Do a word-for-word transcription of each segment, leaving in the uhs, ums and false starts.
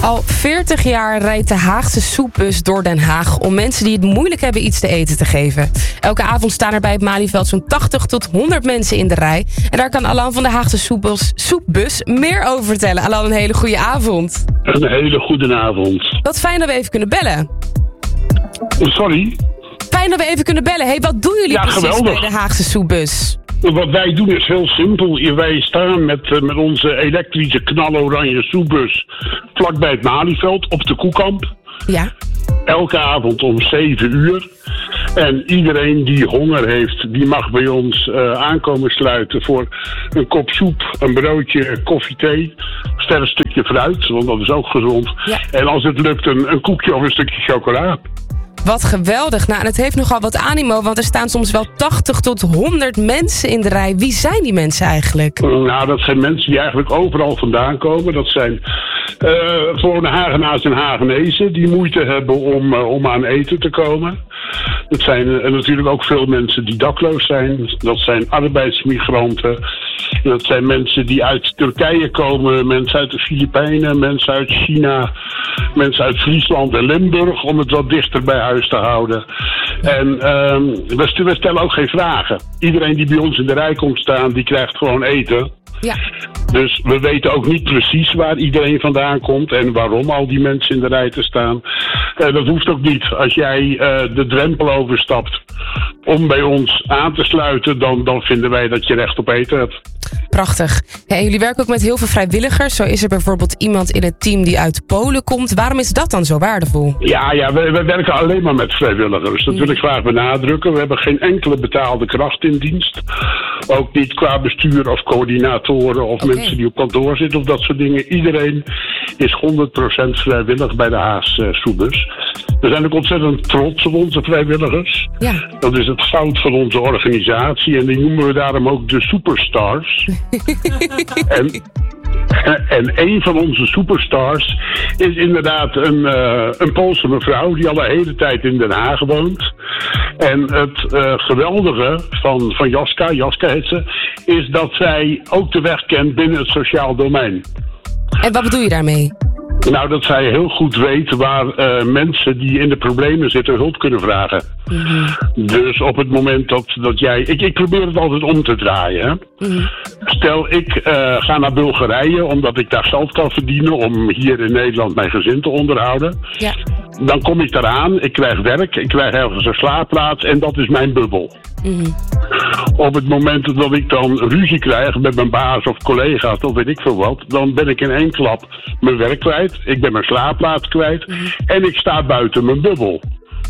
Al veertig jaar rijdt de Haagse soepbus door Den Haag om mensen die het moeilijk hebben iets te eten te geven. Elke avond staan er bij het Malieveld zo'n tachtig tot honderd mensen in de rij. En daar kan Alan van de Haagse soepbus, soepbus meer over vertellen. Alan, een hele goede avond. Een hele goede avond. Wat fijn dat we even kunnen bellen. Sorry? Fijn dat we even kunnen bellen. Hey, wat doen jullie ja, precies geweldig. bij de Haagse soepbus? Wat wij doen is heel simpel. Wij staan met, met onze elektrische knaloranje soepbus vlakbij het Malieveld op de Koekamp. Ja. Elke avond om zeven uur. En iedereen die honger heeft, die mag bij ons uh, aankomen sluiten voor een kop soep, een broodje, koffie, thee, sterk stukje fruit, want dat is ook gezond. Ja. En als het lukt, een, een koekje of een stukje chocola. Wat geweldig. Nou, en het heeft nogal wat animo, want er staan soms wel tachtig tot honderd mensen in de rij. Wie zijn die mensen eigenlijk? Nou, dat zijn mensen die eigenlijk overal vandaan komen. Dat zijn uh, gewone Hagenaars en Hagenezen die moeite hebben om, uh, om aan eten te komen. Dat zijn uh, natuurlijk ook veel mensen die dakloos zijn. Dat zijn arbeidsmigranten. Dat zijn mensen die uit Turkije komen, mensen uit de Filipijnen, mensen uit China, mensen uit Friesland en Limburg, om het wat dichter bij huis te houden. En um, we, we stellen ook geen vragen. Iedereen die bij ons in de rij komt staan, die krijgt gewoon eten. Ja. Dus we weten ook niet precies waar iedereen vandaan komt en waarom al die mensen in de rij te staan. Uh, dat hoeft ook niet. Als jij uh, de drempel overstapt om bij ons aan te sluiten, dan, dan vinden wij dat je recht op eten hebt. Prachtig. Ja, en jullie werken ook met heel veel vrijwilligers. Zo is er bijvoorbeeld iemand in het team die uit Polen komt. Waarom is dat dan zo waardevol? Ja, ja we, we werken alleen maar met vrijwilligers. Dat wil ik graag benadrukken. We hebben geen enkele betaalde kracht in dienst. Ook niet qua bestuur of coördinatoren of Okay. mensen die op kantoor zitten of dat soort dingen. Iedereen is honderd procent vrijwillig bij de Haagse uh, soepbus. We zijn ook ontzettend trots op onze vrijwilligers. Ja. Dat is het goud van onze organisatie en die noemen we daarom ook de superstars. en, en een van onze superstars is inderdaad een, uh, een Poolse mevrouw die al de hele tijd in Den Haag woont. En het uh, geweldige van, van Jaska, Jaska heet ze, is dat zij ook de weg kent binnen het sociaal domein. En wat bedoel je daarmee? Nou, dat zij heel goed weet waar uh, mensen die in de problemen zitten hulp kunnen vragen. Mm-hmm. Dus op het moment dat, dat jij... Ik, ik probeer het altijd om te draaien. Hè? Mm-hmm. Stel, ik uh, ga naar Bulgarije omdat ik daar geld kan verdienen om hier in Nederland mijn gezin te onderhouden. Ja. Dan kom ik daaraan, ik krijg werk, ik krijg ergens een slaapplaats en dat is mijn bubbel. Mm-hmm. Op het moment dat ik dan ruzie krijg met mijn baas of collega's of weet ik veel wat, dan ben ik in één klap mijn werk kwijt, ik ben mijn slaapplaats kwijt mm-hmm. en ik sta buiten mijn bubbel.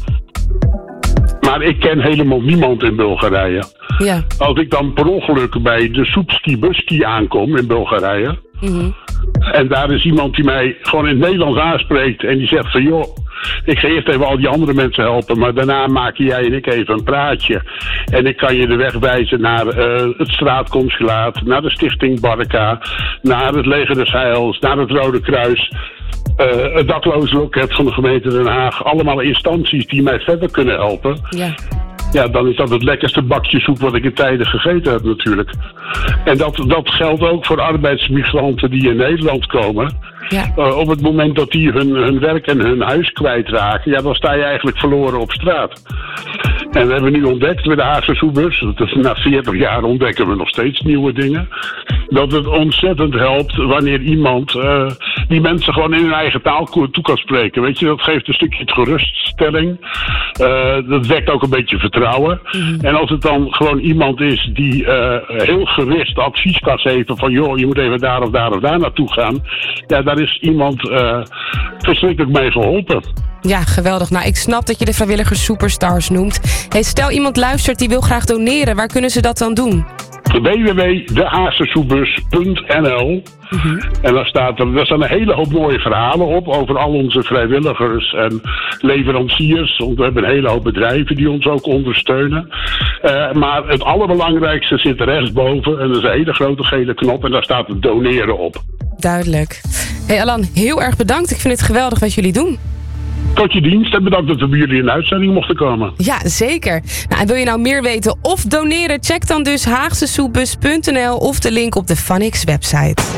Maar ik ken helemaal niemand in Bulgarije. Ja. Als ik dan per ongeluk bij de Soepski-Buski aankom in Bulgarije, mm-hmm. en daar is iemand die mij gewoon in het Nederlands aanspreekt en die zegt van joh, ik ga eerst even al die andere mensen helpen, maar daarna maken jij en ik even een praatje. En ik kan je de weg wijzen naar uh, het straatconsulaat, naar de stichting Barca, naar het Leger des Heils, naar het Rode Kruis, uh, het daklozenloket van de gemeente Den Haag. Allemaal instanties die mij verder kunnen helpen. Ja. Ja, dan is dat het lekkerste bakje soep wat ik in tijden gegeten heb natuurlijk. En dat, dat geldt ook voor arbeidsmigranten die in Nederland komen. Ja. Uh, op het moment dat die hun, hun werk en hun huis kwijtraken, ja, dan sta je eigenlijk verloren op straat. En we hebben nu ontdekt met de Haagse soepbus, dat is, na veertig jaar ontdekken we nog steeds nieuwe dingen, dat het ontzettend helpt wanneer iemand uh, die mensen gewoon in hun eigen taal toe kan spreken. Weet je, dat geeft een stukje geruststelling. Uh, dat wekt ook een beetje vertrouwen. Mm-hmm. En als het dan gewoon iemand is die uh, heel gericht advies kan geven van joh, je moet even daar of daar of daar naartoe gaan. Ja, daar is iemand uh, verschrikkelijk mee geholpen. Ja, geweldig. Nou, ik snap dat je de vrijwilligers superstars noemt. Hey, stel iemand luistert die wil graag doneren. Waar kunnen ze dat dan doen? w w w punt de haagse soepbus punt n l Mm-hmm. En daar, staat er, daar staan een hele hoop mooie verhalen op over al onze vrijwilligers en leveranciers. Want we hebben een hele hoop bedrijven die ons ook ondersteunen. Uh, maar het allerbelangrijkste zit rechtsboven en dat is een hele grote gele knop en daar staat het doneren op. Duidelijk. Hey Alan, heel erg bedankt. Ik vind het geweldig wat jullie doen. Tot je dienst en bedankt dat we bij jullie in de uitzending mochten komen. Ja, zeker. Nou, en wil je nou meer weten of doneren? Check dan dus haagse soepbus punt n l of de link op de Funix website.